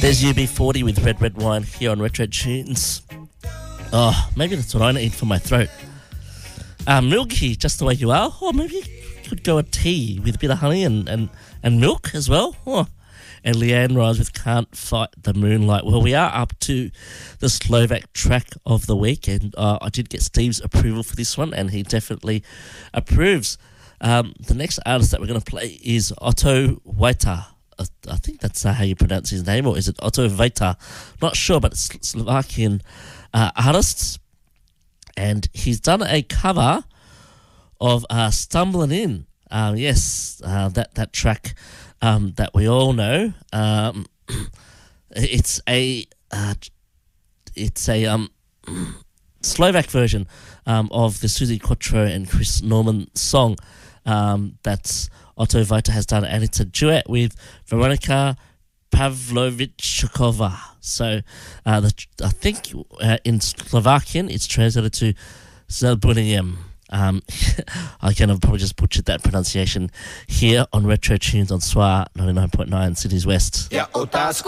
There's UB40 with Red Red Wine here on Retro Tunes. Oh, maybe that's what I need for my throat. Milky, just the way you are. Or maybe you could go a tea with a bit of honey and milk as well. Oh. And Leanne Rise with Can't Fight the Moonlight. Well, we are up to the Slovak track of the week, and I did get Steve's approval for this one, and he definitely approves. The next artist that we're going to play is Otto Vajta. I think that's how you pronounce his name, or is it Otto Vajta? Not sure, but it's Slovakian artist, and he's done a cover of Stumbling In. Yes, that track that we all know. It's a Slovak version of the Suzy Quatro and Chris Norman song that Otto Vajta has done, and it's a duet with Veronika Pavlovichkova. So I think in Slovakian it's translated to Zelbuniem. Again, I've probably just butchered that pronunciation here on Retro Tunes on SWR 99.9 Cities West.